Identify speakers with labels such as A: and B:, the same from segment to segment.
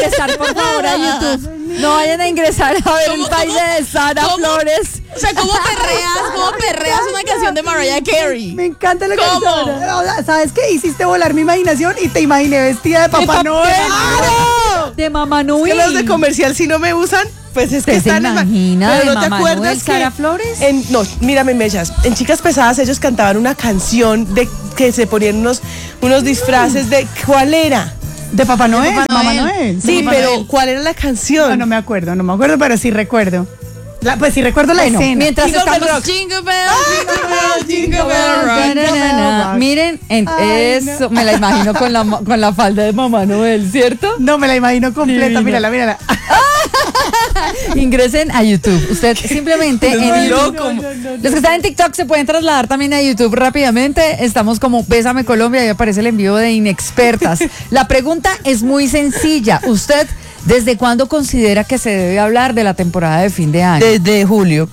A: ingresar, por favor, a YouTube. No vayan a ingresar a ver el baile de Sara Flores.
B: O sea, ¿cómo perreas una canción de Mariah Carey?
C: Me encanta la canción. ¿Sabes qué? Hiciste volar mi imaginación y te imaginé vestida de Papá Noel.
A: ¡Claro! De Mamá Noel.
D: Que los de comercial si no me usan, pues es que
A: ¿Usted se
D: están
A: imagina
D: Pero
A: de
D: ¿no te
A: Mamá
D: acuerdas
A: Noel,
D: que
A: Sara Flores?
D: No, mírame, Mechas. En Chicas Pesadas ellos cantaban una canción de que se ponían unos disfraces de ¿cuál era?
C: ¿De Papá Noel?
B: Papá
C: Mamá
B: Noel.
C: Noel.
D: Sí,
B: Papá
D: pero
B: Noel.
D: ¿cuál era la canción?
C: No me acuerdo, pero sí recuerdo. Pues sí recuerdo la escena.
A: Mientras
D: Jingle Bell
A: estamos...
D: Rock.
B: Jingle bell, jingle bell, jingle bell rock.
A: Na, na, na, na. Miren, eso me la imagino con la falda de Mamá Noel, ¿cierto?
C: No, me la imagino completa,
A: Divina.
C: mírala.
A: Ingresen a YouTube. Usted simplemente en YouTube. Los que están en TikTok se pueden trasladar también a YouTube rápidamente. Estamos como Bésame Colombia y aparece el envío de Inexpertas. La pregunta es muy sencilla. ¿Usted desde cuándo considera que se debe hablar de la temporada de fin de año?
D: Desde julio.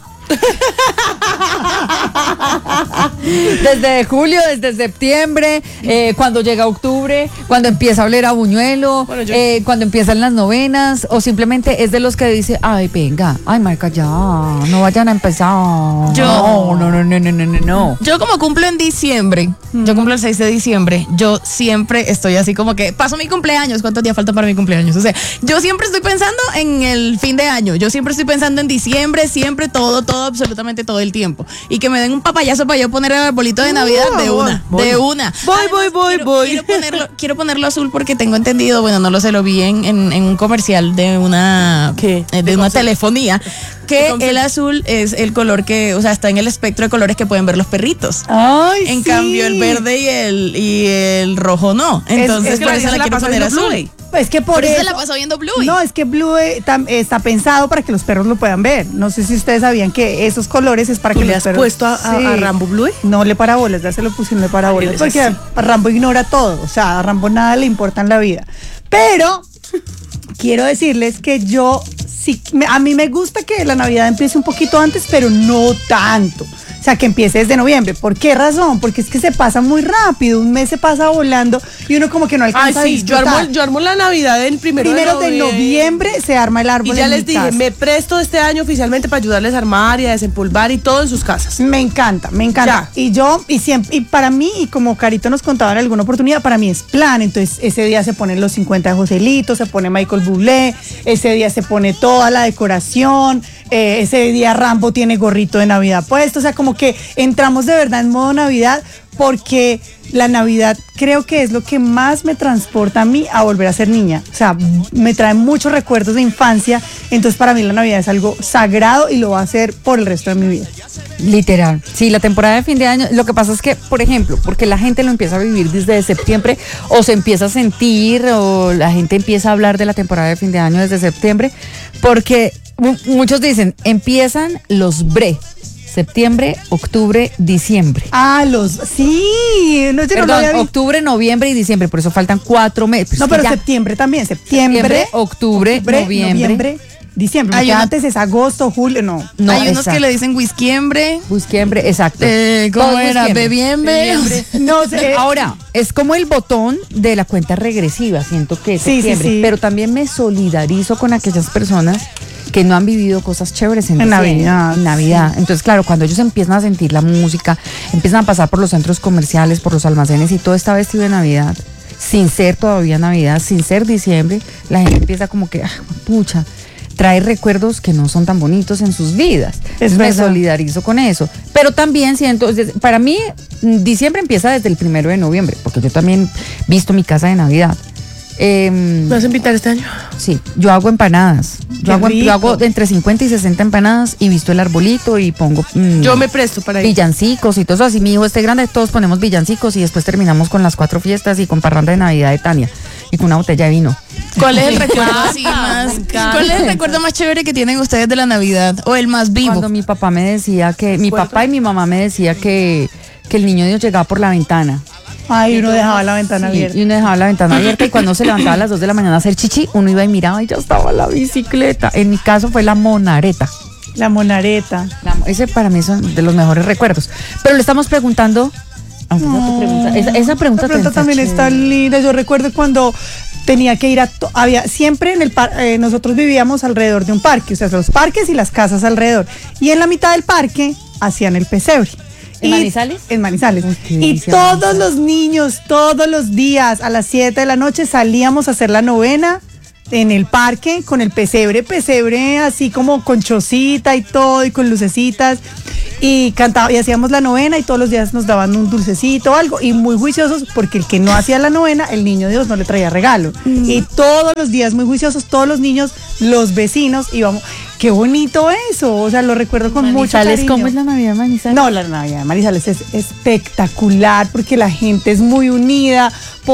A: Desde julio, desde septiembre, cuando llega octubre, cuando empieza a oler a buñuelo,
D: Bueno,
A: cuando empiezan las novenas, o simplemente es de los que dice, ay, venga, ay, marca ya, no vayan a empezar. No.
B: Yo como cumplo en diciembre, yo cumplo el 6 de diciembre, yo siempre estoy así como que paso mi cumpleaños, ¿cuántos días faltan para mi cumpleaños? O sea, yo siempre estoy pensando en el fin de año, yo siempre estoy pensando en diciembre, siempre todo, absolutamente todo el tiempo. Y que me den un papayazo para yo poner el arbolito de Navidad de una.
D: Voy.
B: Quiero ponerlo azul porque tengo entendido, bueno, no lo sé, lo vi en un comercial de una,
D: ¿Qué?
B: De una telefonía, que el azul es el color que, o sea, está en el espectro de colores que pueden ver los perritos.
C: Ay,
B: En
C: sí.
B: cambio, el verde y el rojo no. Entonces,
D: es que
B: por
D: la
B: eso
D: se
B: la
D: la
B: quiero
D: pasa
B: poner
D: viendo
B: azul.
D: Bluey.
C: Es que
B: Por eso la pasó viendo Bluey.
C: No, es que Bluey está pensado para que los perros lo puedan ver. No sé si ustedes sabían que esos colores es para
D: ¿Tú
C: que
D: le
C: los
D: has
C: perros...
D: puesto a
C: Sí.
D: Rambo Bluey?
C: No le parabolas, ya se lo pusieron de parabolas.
D: Ay,
C: Porque
D: sí.
C: a Rambo ignora todo. O sea, a Rambo nada le importa en la vida. Pero quiero decirles que a mí me gusta que la Navidad empiece un poquito antes, pero no tanto. O sea, que empiece desde noviembre. ¿Por qué razón? Porque es que se pasa muy rápido. Un mes se pasa volando y uno como que no alcanza a
D: Ay, sí,
C: disfrutar.
D: yo armo la Navidad el primero
C: de noviembre se arma el árbol.
D: Y ya
C: en
D: les
C: mi
D: dije,
C: casa.
D: me presto este año oficialmente para ayudarles a armar y a desempolvar y todo en sus casas.
C: Me encanta.
D: Ya.
C: Y para mí, y como Carito nos contaba en alguna oportunidad, para mí es plan. Entonces, ese día se ponen los 50 de Joselito, se pone Michael Bublé, ese día se pone toda la decoración, ese día Rambo tiene gorrito de Navidad puesto. O sea, como que entramos de verdad en modo Navidad, porque la Navidad creo que es lo que más me transporta a mí a volver a ser niña. O sea, me trae muchos recuerdos de infancia. Entonces, para mí la Navidad es algo sagrado y lo va a hacer por el resto de mi vida.
A: Literal. Sí, la temporada de fin de año, lo que pasa es que, por ejemplo, porque la gente lo empieza a vivir desde septiembre, o se empieza a sentir, o la gente empieza a hablar de la temporada de fin de año desde septiembre, porque muchos dicen, empiezan los bre. Septiembre, octubre, diciembre.
C: Sí, no, yo no lo había visto.
A: Octubre, noviembre y diciembre, por eso faltan 4 meses.
C: No, pero septiembre también, septiembre,
A: octubre, noviembre,
C: diciembre,
B: Hay
C: porque
B: uno-
C: antes es agosto, julio, no.
B: Hay unos
A: exacto.
B: que le dicen whisquiembre.
A: Diciembre, exacto.
B: ¿Cómo
A: Todo
B: era?
A: diciembre.
B: Bebiembre.
C: No sé.
A: Ahora, es como el botón de la cuenta regresiva, siento que es
C: Sí, sí,
A: septiembre,
C: sí.
A: pero también me solidarizo con aquellas personas que no han vivido cosas chéveres en
C: Navidad.
A: En Navidad. Entonces, claro, cuando ellos empiezan a sentir la música, empiezan a pasar por los centros comerciales, por los almacenes y todo está vestido de Navidad, sin ser todavía Navidad, sin ser diciembre, la gente empieza como que, pucha, trae recuerdos que no son tan bonitos en sus vidas. Entonces, me
C: verdad.
A: solidarizo con eso. Pero también siento, para mí, diciembre empieza desde el 1 de noviembre, porque yo también visto mi casa de Navidad.
D: ¿Me vas a invitar este año?
A: Sí, yo hago empanadas. Yo hago entre 50 y 60 empanadas y visto el arbolito y pongo
D: Yo me presto para ir.
A: villancicos y todo eso. Así mi hijo esté grande, todos ponemos villancicos y después terminamos con las 4 fiestas y con parranda de Navidad de Tania y con una botella de vino.
B: ¿Cuál es el recuerdo así más? ¿Cuál es el recuerdo más chévere que tienen ustedes de la Navidad? O el más vivo.
A: Cuando mi papá me decía que, mi papá y mi mamá me decía que el niño Dios llegaba por la ventana.
C: Ay, uno dejaba la ventana abierta.
A: Y uno dejaba la ventana abierta y cuando se levantaba a las 2 de la mañana a hacer chichi, uno iba y miraba y ya estaba la bicicleta. En mi caso fue la monareta.
C: La monareta.
A: Ese para mí son de los mejores recuerdos. Pero le estamos preguntando. Esa pregunta
C: La pregunta también está linda. Yo recuerdo cuando tenía que ir había siempre en el nosotros vivíamos alrededor de un parque, o sea, los parques y las casas alrededor. Y en la mitad del parque hacían el pesebre.
A: ¿En Manizales?
C: En Manizales.
A: Okay,
C: y todos los niños, todos los días, a las 7 de la noche salíamos a hacer la novena en el parque con el pesebre así como con chocita y todo y con lucecitas. Y cantaba y hacíamos la novena y todos los días nos daban un dulcecito o algo y muy juiciosos porque el que no hacía la novena, el niño Dios no le traía regalo. Y todos los días muy juiciosos, todos los niños, los vecinos íbamos. Qué bonito eso, o sea, lo recuerdo con mucho cariño.
A: ¿Cómo es la Navidad de Manizales?
C: No, la Navidad de Manizales es espectacular porque la gente es muy unida,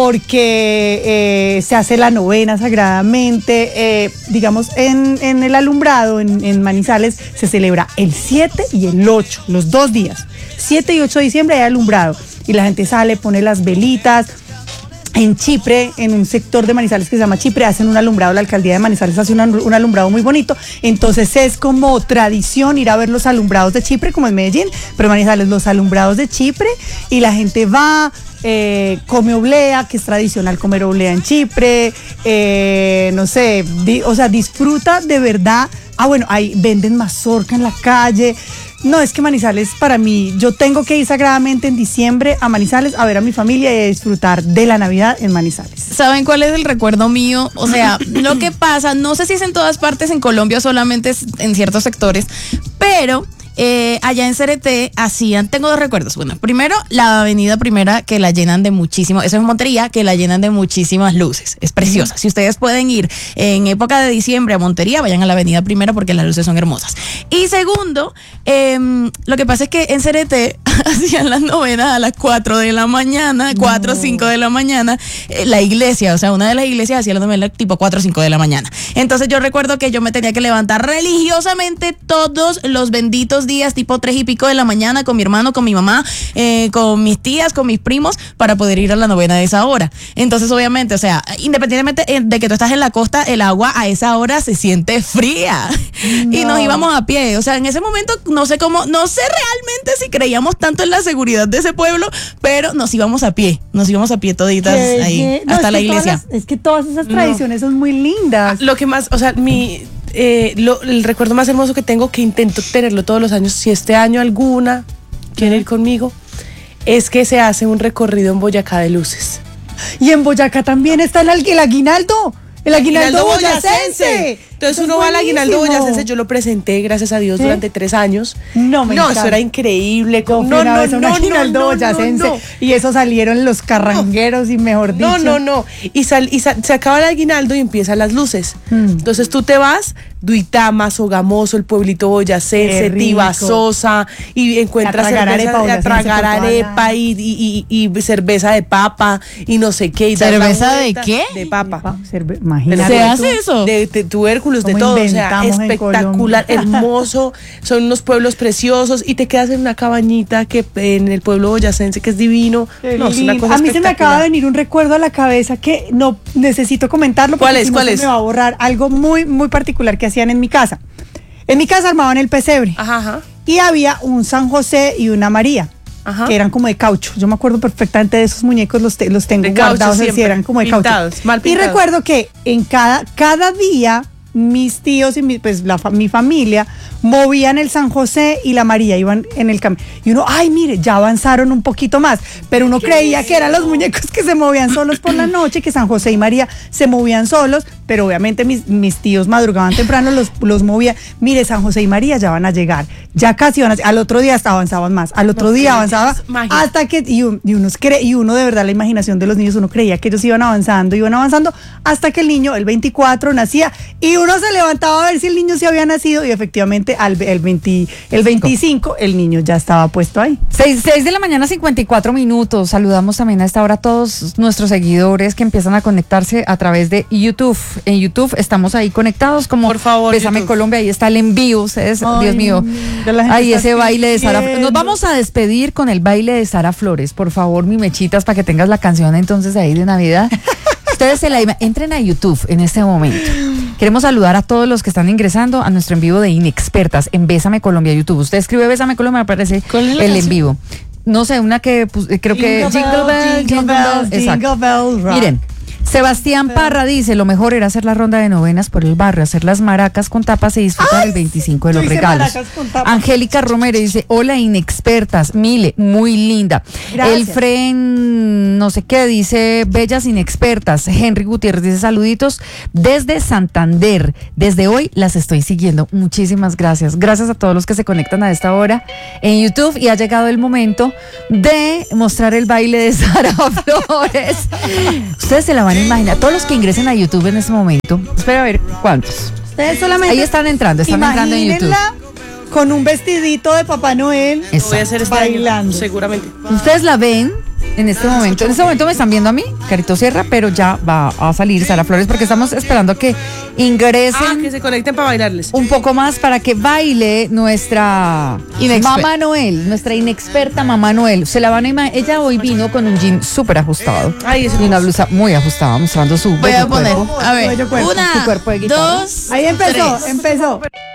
C: porque se hace la novena sagradamente. Digamos, en el alumbrado, en Manizales, se celebra el 7 y el 8, los 2 días. 7 y 8 de diciembre hay alumbrado y la gente sale, pone las velitas. En Chipre, en un sector de Manizales que se llama Chipre, hacen un alumbrado, la alcaldía de Manizales hace un alumbrado muy bonito, entonces es como tradición ir a ver los alumbrados de Chipre, como en Medellín, pero Manizales, los alumbrados de Chipre, y la gente va, come oblea, que es tradicional comer oblea en Chipre, no sé, o sea, disfruta de verdad. Bueno, ahí venden mazorca en la calle. No, es que Manizales para mí, yo tengo que ir sagradamente en diciembre a Manizales a ver a mi familia y a disfrutar de la Navidad en Manizales.
B: ¿Saben cuál es el recuerdo mío? O sea, lo que pasa, no sé si es en todas partes en Colombia o solamente es en ciertos sectores, pero allá en Cereté tengo 2 recuerdos. Bueno, primero, la avenida Primera, que la llenan de muchísimo, eso es en Montería, que la llenan de muchísimas luces, es preciosa. Si ustedes pueden ir en época de diciembre a Montería, vayan a la avenida Primera porque las luces son hermosas. Y segundo, lo que pasa es que en Cereté hacían las novenas a las 4 de la mañana, 4 o 5 de la mañana, la iglesia, o sea, una de las iglesias hacía la novena tipo 4 o 5 de la mañana. Entonces yo recuerdo que yo me tenía que levantar religiosamente todos los benditos días, tipo 3 y pico de la mañana, con mi hermano, con mi mamá, con mis tías, con mis primos, para poder ir a la novena de esa hora. Entonces, obviamente, o sea, independientemente de que tú estás en la costa, el agua a esa hora se siente fría. No. Y nos íbamos a pie. O sea, en ese momento, no sé realmente si creíamos tanto en la seguridad de ese pueblo, pero nos íbamos a pie toditas ahí, hasta la iglesia.
C: Es que todas esas tradiciones son muy lindas.
D: Lo que más, o sea, el recuerdo más hermoso que tengo, que intento tenerlo todos los años, si este año alguna quiere ir conmigo, es que se hace un recorrido en Boyacá de luces.
C: Y en Boyacá también está el aguinaldo. El aguinaldo boyacense.
D: Entonces uno va al aguinaldo boyacense, yo lo presenté, gracias a Dios, durante 3 años. No, eso era increíble.
C: No, aguinaldo boyacense. Y eso salieron los carrangueros y mejor dicho.
D: No. Y se acaba el aguinaldo y empiezan las luces. Entonces tú te vas, Duitama, Sogamoso, el pueblito boyacense, Tibasosa, y encuentras tragar arepa y cerveza de papa y no sé qué. Y
B: ¿cerveza de qué?
D: De papa.
C: Imagínate.
B: ¿Se hace eso?
D: De tubérculos, de todo, o sea, espectacular, hermoso, son unos pueblos preciosos y te quedas en una cabañita que en el pueblo boyacense que es divino. No, es una cosa
C: a mí se me acaba de venir un recuerdo a la cabeza que no necesito comentarlo porque si no se me va a borrar. Algo muy, muy particular que hacían en mi casa. En mi casa armaban el pesebre. Ajá. Y había un San José y una María. Ajá. Que eran como de caucho. Yo me acuerdo perfectamente de esos muñecos, los tengo de guardados, así, eran como de
D: pintados,
C: caucho.
D: Mal pintados.
C: Y recuerdo que en cada día mis tíos y mi familia movían el San José y la María, iban en el camino. Y uno, mire, ya avanzaron un poquito más. Pero uno creía que eran los muñecos que se movían solos por la noche, que San José y María se movían solos, pero obviamente mis tíos madrugaban temprano, los movían. Mire, San José y María ya van a llegar, ya casi van a llegar. Al otro día hasta avanzaban más, al otro día avanzaba hasta que, y uno de verdad, la imaginación de los niños, uno creía que ellos iban avanzando, hasta que el niño, el 24, nacía, y uno se levantaba a ver si el niño se había nacido, y efectivamente el 25 el niño ya estaba puesto ahí.
A: 6 de la mañana, 54 minutos. Saludamos también a esta hora a todos nuestros seguidores que empiezan a conectarse a través de YouTube. En YouTube estamos ahí conectados como
D: por favor,
A: Bésame
D: YouTube.
A: Colombia, ahí está el envío, ustedes, Dios mío. Ahí ese baile de Sara Flores. Nos vamos a despedir con el baile de Sara Flores. Por favor, mi mechitas, para que tengas la canción entonces ahí de Navidad. Ustedes entren a YouTube en este momento. Queremos saludar a todos los que están ingresando a nuestro en vivo de Inexpertas en Bésame Colombia YouTube. Usted escribe Bésame Colombia, me aparece el en vivo. No sé, una que creo que Jingle Bell,
C: Jingle Bell,
A: exacto.
C: Jingle Bell Rock.
A: Miren, Sebastián Parra dice, lo mejor era hacer la ronda de novenas por el barrio, hacer las maracas con tapas y disfrutar el 25 de los regalos. Angélica Romero dice, hola inexpertas, Mile, muy linda.
C: Gracias.
A: El Fren, no sé qué, dice, bellas inexpertas. Henry Gutiérrez dice, saluditos desde Santander. Desde hoy las estoy siguiendo. Muchísimas gracias. Gracias a todos los que se conectan a esta hora en YouTube y ha llegado el momento de mostrar el baile de Sara Flores. Ustedes se la van a imaginar. Todos los que ingresen a YouTube en este momento. Espera a ver cuántos.
C: Ustedes solamente
A: Ahí están entrando en YouTube.
C: imagínenla con un vestidito de Papá Noel.
A: Eso.
D: Voy a hacer este
C: Bailando.
D: año, seguramente.
A: Ustedes la ven en este momento. En este momento me están viendo a mí, Carito Sierra, pero ya va a salir Sara Flores porque estamos esperando que ingresen
D: Que se conecten para bailarles.
A: un poco más para que baile nuestra Mamá Noel, nuestra inexperta Mamá Noel. Se la van a imaginar. Ella hoy vino con un jean súper ajustado
D: Ay, ese
A: y una blusa muy ajustada, mostrando su
B: Voy a
A: bello
B: poner,
A: cuerpo.
B: a ver,
C: Bello cuerpo.
A: Su cuerpo de guitarra.
B: 2,
C: Ahí empezó,
B: 3.
C: empezó.